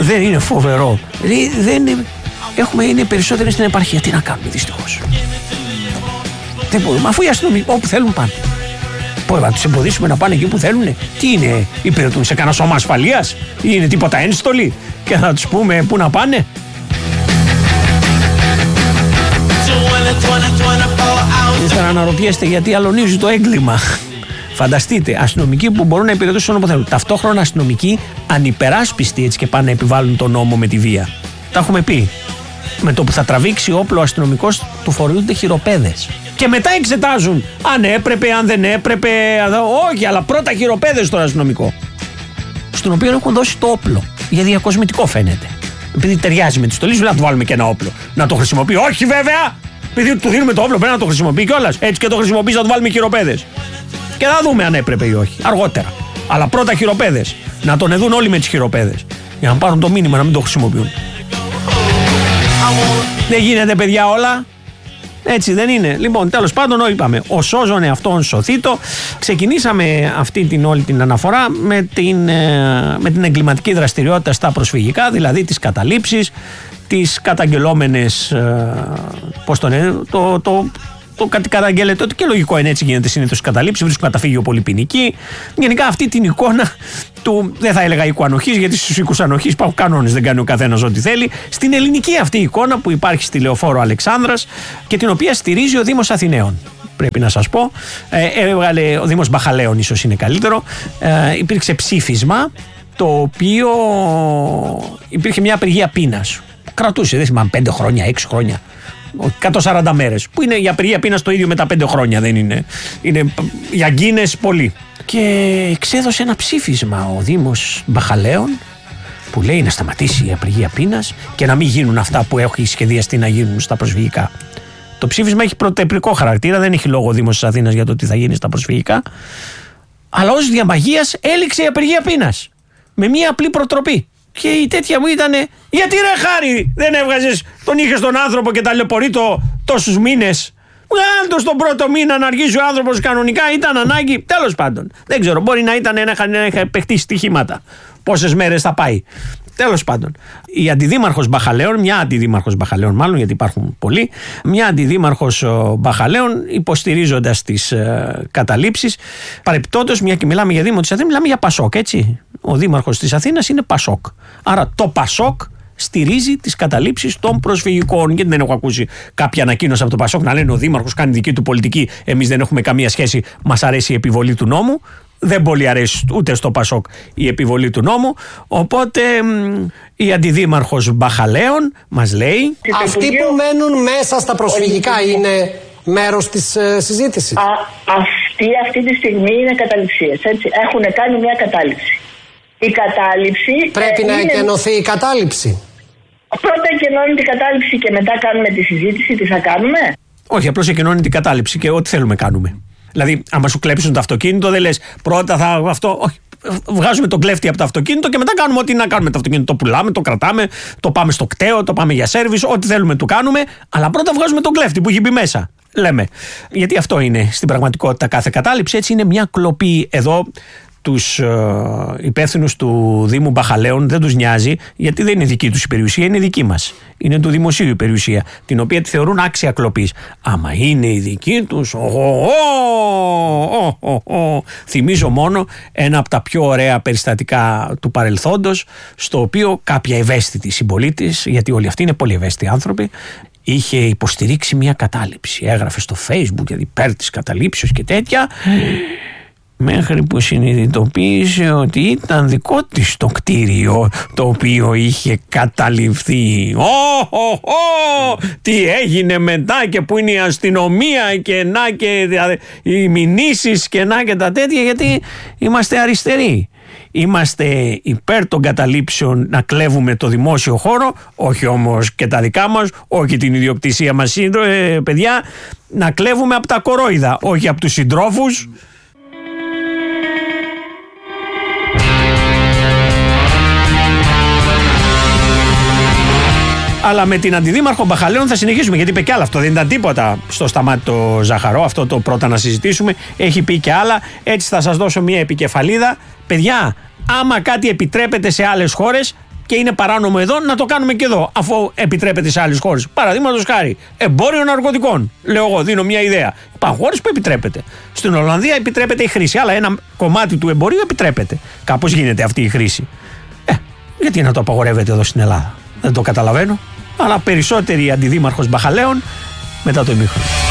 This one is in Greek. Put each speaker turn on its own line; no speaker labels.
Δεν είναι φοβερό? Είναι περισσότεροι στην επαρχία. Τι να κάνουμε, δυστυχώς. Δεν μπορούμε, αφού οι αστυνομικοί όπου θέλουν πάνε. Μπορεί να τους εμποδίσουμε να πάνε εκεί που θέλουν? Τι είναι, υπηρετούν σε κανένα σώμα ασφαλείας? Ή είναι τίποτα ένστολοι και θα τους πούμε πού να πάνε? Ήθελα να αναρωτιέστε γιατί αλωνίζει το έγκλημα. Φανταστείτε, αστυνομικοί που μπορούν να υπηρετήσουν όπου θέλουν. Ταυτόχρονα αστυνομικοί ανυπεράσπιστοι, έτσι και πάνε να επιβάλλουν τον νόμο με τη βία. Τα έχουμε πει. Με το που θα τραβήξει όπλο ο αστυνομικός, του φορούνται χειροπέδες. Και μετά εξετάζουν αν έπρεπε, αν δεν έπρεπε. Όχι, αλλά πρώτα χειροπέδες στον αστυνομικό. Στον οποίο έχουν δώσει το όπλο. Για διακοσμητικό φαίνεται. Επειδή ταιριάζει με τη στολή σου, να του βάλουμε και ένα όπλο. Να το χρησιμοποιεί. Όχι, βέβαια! Επειδή του δίνουμε το όπλο, πρέπει να το χρησιμοποιεί κιόλας. Έτσι και το χρησιμοποιεί, να του βάλουμε χειροπέδες. Και θα δούμε αν έπρεπε ή όχι. Αργότερα. Αλλά πρώτα χειροπέδες. Να τον εδούν όλοι με τις χειροπέδες. Για να πάρουν το μήνυμα να μην το χρησιμοποιούν. Δεν γίνεται, παιδιά, όλα. Έτσι δεν είναι? Λοιπόν, τέλος πάντων, είπαμε, ο σώζον εαυτόν σωθήτο. Ξεκινήσαμε αυτή την όλη την αναφορά με την εγκληματική δραστηριότητα στα προσφυγικά, δηλαδή τις καταλήψεις, τις καταγγελόμενες, το καταγγέλλεται ότι και λογικό είναι, έτσι γίνεται συνήθως η καταλήψη, βρίσκουν καταφύγιο πολύ ποινική. Γενικά αυτή την εικόνα του, δεν θα έλεγα οίκου ανοχής, γιατί στους οίκους ανοχής υπάρχουν κανόνες, δεν κάνει ο καθένας ό,τι θέλει. Στην ελληνική αυτή εικόνα που υπάρχει στη Λεωφόρο Αλεξάνδρας και την οποία στηρίζει ο Δήμος Αθηναίων. Πρέπει να σας πω, έβγαλε ο Δήμος Μπαχαλαίων, ίσως είναι καλύτερο. Υπήρξε ψήφισμα, το οποίο υπήρχε μια απεργία πείνας. Κρατούσε, δεν θυμάμαι, 5 χρόνια, 6 χρόνια. 140 μέρες. Που είναι η απεργία πείνας το ίδιο με τα 5 χρόνια, δεν είναι? Είναι για γκίνες πολύ. Και εξέδωσε ένα ψήφισμα ο Δήμος Μπαχαλαίων που λέει να σταματήσει η απεργία πείνας και να μην γίνουν αυτά που έχει σχεδιαστεί να γίνουν στα προσφυγικά. Το ψήφισμα έχει πρωτεπρικό χαρακτήρα, δεν έχει λόγο ο Δήμος της Αθήνας για το τι θα γίνει στα προσφυγικά. Αλλά ως διαμαγείας έληξε η απεργία πείνας. Με μία απλή προτροπή. Και η τέτοια μου ήτανε, γιατί ρε Χάρη δεν έβγαζες, τον είχες τον άνθρωπο και ταλαιπωρεί τόσους μήνες? Βγάλ' το στον πρώτο μήνα να αργήσει ο άνθρωπος κανονικά, ήταν ανάγκη. Τέλος πάντων, δεν ξέρω, μπορεί να ήταν να είχα παιχτεί στοιχήματα. Πόσες μέρες θα πάει. Τέλος πάντων, η αντιδήμαρχος Μπαχαλαίων, μια αντιδήμαρχος Μπαχαλαίων μάλλον, γιατί υπάρχουν πολλοί, μια αντιδήμαρχος Μπαχαλαίων, υποστηρίζοντας τις καταλήψεις, παρεπιπτόντως, μια και μιλάμε για Δήμο της Αθήνας, μιλάμε για Πασόκ, έτσι. Ο δήμαρχος της Αθήνας είναι Πασόκ. Άρα το Πασόκ στηρίζει τις καταλήψεις των προσφυγικών. Γιατί δεν έχω ακούσει κάποια ανακοίνωση από το Πασόκ να λένε ο δήμαρχος κάνει δική του πολιτική, εμείς δεν έχουμε καμία σχέση, μας αρέσει η επιβολή του νόμου. Δεν πολύ αρέσει ούτε στο Πασόκ η επιβολή του νόμου. Οπότε η αντιδήμαρχος Μπαχαλαίων μας λέει,
αυτοί που μένουν μέσα στα προσφυγικά είναι μέρος της συζήτησης.
Αυτή τη στιγμή είναι καταληψίες, έτσι. Έχουν κάνει μια κατάληψη. Η κατάληψη
πρέπει να εκενωθεί η κατάληψη.
Πρώτα εκενώνει την κατάληψη και μετά κάνουμε τη συζήτηση. Τι θα κάνουμε?
Όχι, απλώς εκενώνει την κατάληψη και ό,τι θέλουμε κάνουμε. Δηλαδή, άμα σου κλέψουν το αυτοκίνητο, δεν λες πρώτα θα αυτό. Όχι. Βγάζουμε τον κλέφτη από το αυτοκίνητο και μετά κάνουμε ό,τι να κάνουμε. Το αυτοκίνητο το πουλάμε, το κρατάμε, το πάμε στο κταίο, το πάμε για σέρβις, ό,τι θέλουμε του κάνουμε. Αλλά πρώτα βγάζουμε τον κλέφτη που έχει μπει μέσα. Λέμε. Γιατί αυτό είναι στην πραγματικότητα κάθε κατάληψη. Έτσι είναι μια κλοπή. Εδώ τους υπεύθυνους του Δήμου Μπαχαλαίων δεν τους νοιάζει, γιατί δεν είναι δική τους η περιουσία, είναι δική μας. Είναι του δημοσίου η περιουσία, την οποία τη θεωρούν άξια κλοπής. Άμα είναι η δική τους, θυμίζω μόνο ένα από τα πιο ωραία περιστατικά του παρελθόντος, στο οποίο κάποια ευαίσθητη συμπολίτης, γιατί όλοι αυτοί είναι πολύ ευαίσθητοι άνθρωποι, είχε υποστηρίξει μια κατάληψη. Έγραφε στο Facebook γιατί υπέρ της καταλήψεως και τέτοια, μέχρι που συνειδητοποίησε ότι ήταν δικό της το κτίριο το οποίο είχε καταληφθεί. Τι έγινε μετά και που είναι η αστυνομία και να και οι μηνύσεις και να και τα τέτοια, γιατί είμαστε αριστεροί. Είμαστε υπέρ των καταλήψεων να κλέβουμε το δημόσιο χώρο, όχι όμως και τα δικά μας, όχι την ιδιοκτησία μας, παιδιά, να κλέβουμε από τα κορόιδα, όχι από τους συντρόφους. Αλλά με την αντιδήμαρχο Μπαχαλαίων θα συνεχίσουμε, γιατί είπε κι άλλα. Αυτό δεν ήταν τίποτα στο Σταμάτη το Ζαχαρό. Αυτό το πρώτα να συζητήσουμε. Έχει πει κι άλλα. Έτσι θα σας δώσω μια επικεφαλίδα. Παιδιά, άμα κάτι επιτρέπεται σε άλλες χώρες, και είναι παράνομο εδώ, να το κάνουμε και εδώ, αφού επιτρέπεται σε άλλες χώρες. Παραδείγματος χάρη, εμπόριο ναρκωτικών. Λέω εγώ, δίνω μια ιδέα. Υπάρχουν χώρες που επιτρέπεται. Στην Ολλανδία επιτρέπεται η χρήση, αλλά ένα κομμάτι του εμπορίου επιτρέπεται. Κάπως γίνεται αυτή η χρήση. Γιατί να το απαγορεύεται εδώ στην Ελλάδα? Δεν το καταλαβαίνω. Αλλά περισσότεροι αντιδήμαρχος Μπαχαλέων μετά το ημίχρονο.